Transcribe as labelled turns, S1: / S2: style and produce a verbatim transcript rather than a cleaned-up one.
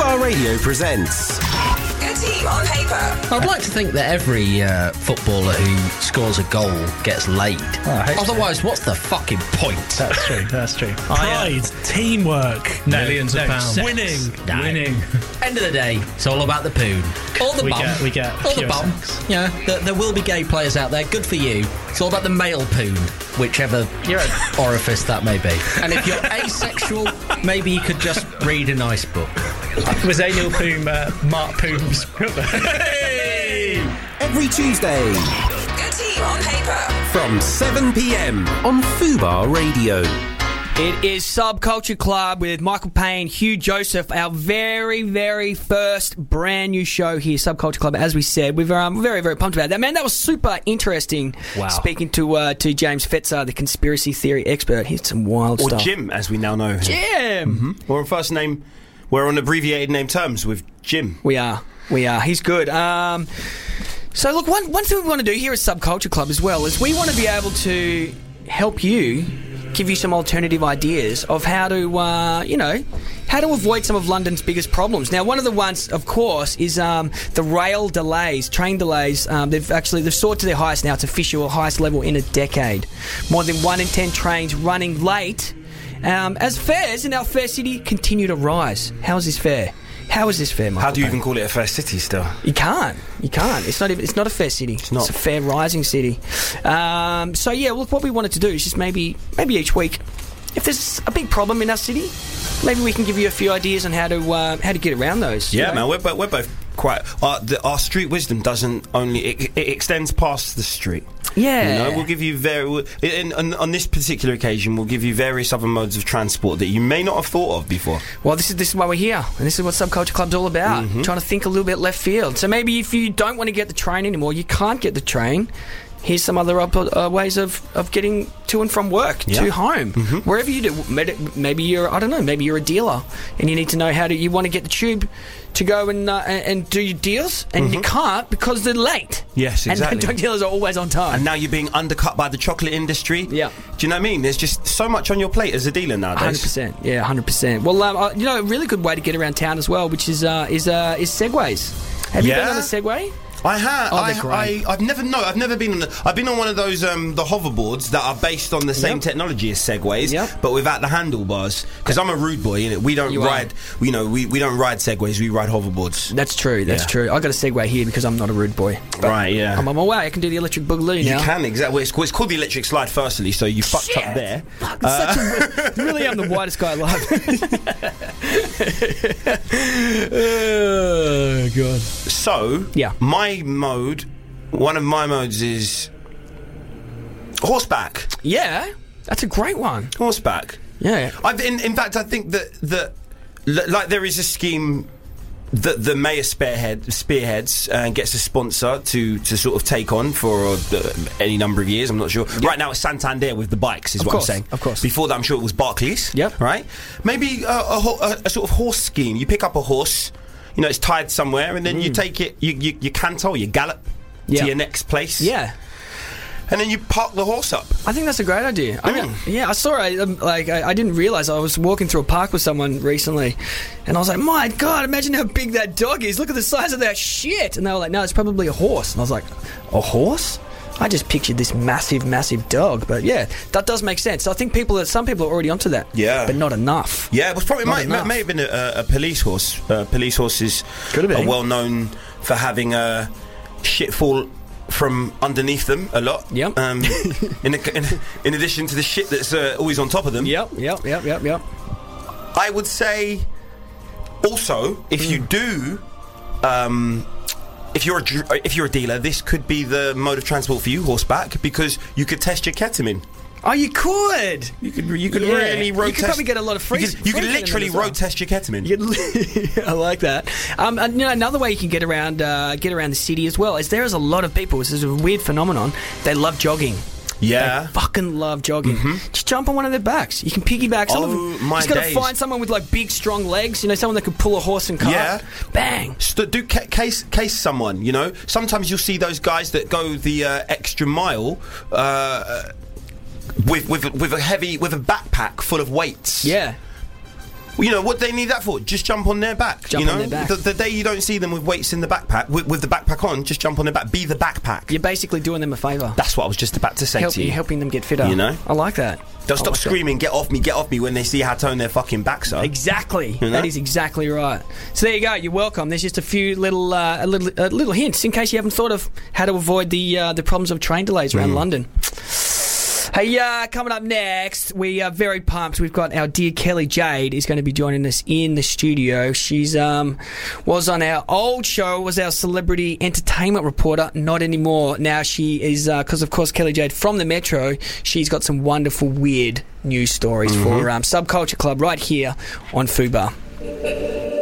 S1: Fubar Radio presents
S2: Good Team on Paper.
S3: I'd like to think that every uh, footballer who scores a goal gets laid.
S4: Oh,
S3: Otherwise, what's the fucking point?
S4: That's true, that's true.
S5: Pride, teamwork,
S4: Millions
S5: no,
S4: of pounds.
S5: sex. winning,
S3: No.
S5: winning.
S3: End of the day, it's all about the poon. All the
S5: We
S3: bum.
S5: get- we get
S3: all the
S5: pure
S3: bum.
S5: sex.
S3: Yeah, there, there will be gay players out there. Good for you. It's all about the male poon, whichever orifice that may be. And if you're asexual, maybe you could just read a nice book.
S5: Was Anil Poom uh, Mark Poom's brother?
S4: Hey!
S1: every Tuesday
S2: Good Team on Paper.
S1: from seven p.m. on Fubar Radio.
S6: It is Subculture Club with Michael Payne, Hugh Joseph, our very, very first brand new show here, Subculture Club. As we said, we're um, very, very pumped about that. Man, that was super interesting.
S3: Wow.
S6: Speaking to uh, to James Fetzer, the conspiracy theory expert. Here's some wild
S7: Or
S6: stuff.
S7: Jim, as we now know him.
S6: Jim!
S7: We're on first name. We're on abbreviated name terms with Jim.
S6: We are. We are. He's good. Um, so, look, one, one thing we want to do here at Subculture Club as well is we want to be able to help you, give you some alternative ideas of how to, uh, you know, how to avoid some of London's biggest problems. Now, one of the ones, of course, is um, the rail delays, train delays. Um, they've actually they've soared to their highest now. It's official highest level in a decade. More than one in ten trains running late. Um, as fares in our fair city continue to rise. How is this fair? How is this fair, Michael
S7: How do you
S6: Payne?
S7: even call it a fair city still?
S6: You can't. You can't. It's not even. It's not a fair city. It's
S7: not.
S6: It's a fair rising city. Um, so yeah, look, what we wanted to do is just maybe, maybe each week, if there's a big problem in our city, maybe we can give you a few ideas on how to uh, how to get around those.
S7: Yeah,
S6: you know?
S7: man, we're, bo- we're both quite... Our, the, our street wisdom doesn't only... It, it extends past the street.
S6: Yeah.
S7: You know, we'll give you very... In, on, on this particular occasion, we'll give you various other modes of transport that you may not have thought of before.
S6: Well, this is this is why we're here, and this is what Subculture Club's all about.
S7: Mm-hmm.
S6: Trying to think a little bit left field. So maybe if you don't want to get the train anymore, you can't get the train. Here's some other up, uh, ways of, of getting to and from work,
S7: Yeah.
S6: to home,
S7: Mm-hmm.
S6: wherever you do. Maybe- Maybe you're, I don't know, maybe you're a dealer and you need to know how to, you want to get the tube to go and uh, and and do your deals, and you can't because they're late.
S7: Yes, exactly.
S6: And drug dealers are always on time.
S7: And now you're being undercut by the chocolate industry.
S6: Yeah.
S7: Do you know what I mean? There's just so much on your plate as a dealer nowadays.
S6: one hundred percent, yeah, one hundred percent. Well, um, uh, you know, a really good way to get around town as well, which is uh, is uh, is segways. Have you
S7: Yeah.
S6: been on a Segway?
S7: I have.
S6: Oh, they're
S7: I,
S6: great.
S7: I, I've never no. I've never been on. The, I've been on one of those um, the hoverboards that are based on the same
S6: Yep.
S7: technology as Segways,
S6: Yep.
S7: but without the handlebars. Because I'm a rude boy, innit? We don't
S6: You are.
S7: ride. You know, we, we don't ride Segways. We ride hoverboards.
S6: That's true. That's
S7: Yeah.
S6: true. I got a Segway here because I'm not a rude boy. But
S7: Right, yeah.
S6: I'm on my way. I can do the electric boogaloo
S7: You
S6: now.
S7: can exactly. It's called, it's called the electric slide. Firstly, so you fucked up there.
S6: Fuck, it's such a, really, I'm the whitest guy alive. Oh god.
S7: So
S6: Yeah.
S7: my mode. One of my modes is horseback.
S6: Yeah, that's a great one.
S7: Horseback.
S6: Yeah.
S7: I've, in, in fact, I think that that l- like there is a scheme that the mayor spearhead spearheads and gets a sponsor to, to sort of take on for uh, any number of years. I'm not sure. Right now, it's Santander with the bikes, is
S6: Of
S7: what
S6: course,
S7: I'm saying.
S6: of course.
S7: Before that, I'm sure it was Barclays.
S6: Yep.
S7: Right. Maybe uh, a, ho- a, a sort of horse scheme. You pick up a horse. You know, it's tied somewhere, and then you take it. You you, you canter, you gallop
S6: Yeah.
S7: to your next place.
S6: Yeah.
S7: And then you park the horse up.
S6: I think that's a great idea. I mean,
S7: Mm.
S6: yeah, I saw it. Um, like, I, I didn't realize I was walking through a park with someone recently, and I was like, "My God, imagine how big that dog is! Look at the size of that shit!" And they were like, "No, it's probably a horse." And I was like, "A horse?" I just pictured this massive, massive dog. But yeah, that does make sense. I think people, are, some people are already onto that.
S7: Yeah.
S6: but not enough.
S7: Yeah, it was probably
S6: Not
S7: might,
S6: enough.
S7: may have been a, a police horse. Uh, police horses
S6: Could have been.
S7: are well known for having a shit fall from underneath them a lot.
S6: Yep.
S7: Um, in, a, in, in addition to the shit that's uh, always on top of them.
S6: Yep, yep, yep, yep, yep.
S7: I would say also if
S6: Mm.
S7: you do. Um, If you're a dr- if you're a dealer, this could be the mode of transport for you, horseback, because you could test your ketamine.
S6: Oh, you could.
S7: You could you could
S6: Yeah.
S7: really road
S6: You could
S7: test.
S6: probably get a lot of free-
S7: You could, you
S6: free
S7: could
S6: ketamine
S7: literally
S6: as well.
S7: road test your ketamine.
S6: You could- I like that. Um, and, you know, another way you can get around uh, get around the city as well is there is a lot of people. This is a weird phenomenon. They love jogging.
S7: Yeah.
S6: They fucking love jogging. Just jump on one of their backs. You can piggyback. Some
S7: Oh,
S6: of them,
S7: my
S6: you just got to
S7: days.
S6: find someone with like big, strong legs. You know, someone that could pull a horse and cart.
S7: Yeah.
S6: Bang.
S7: St- do ca- case case someone, you know. Sometimes you'll see those guys that go the uh, extra mile uh, with with with a heavy with a backpack full of weights.
S6: Yeah.
S7: Well, you know what they need that for? Just jump on their back.
S6: Jump
S7: you know,
S6: on their back.
S7: The, the day you don't see them with weights in the backpack, with, with the backpack on, just jump on their back. Be the backpack.
S6: You're basically doing them a favour.
S7: That's what I was just about to say
S6: Help,
S7: to you.
S6: You're helping them get fitter.
S7: You know?
S6: I like that.
S7: Don't
S6: I
S7: stop
S6: like
S7: screaming, get off me, get off me when they see how toned their fucking backs are.
S6: that. Exactly.
S7: You know?
S6: That is exactly right. So there you go. You're welcome. There's just a few little, uh, a little, uh, little hints in case you haven't thought of how to avoid the uh, the problems of train delays around
S7: Mm.
S6: London. Hey, uh, coming up next, we are very pumped. We've got our dear Kelly Jade is going to be joining us in the studio. She's um was on our old show, was our celebrity entertainment reporter. Not anymore. Now she is, because uh, of course Kelly Jade from the Metro, she's got some wonderful, weird news stories mm-hmm. for um, Subculture Club right here on Fubar.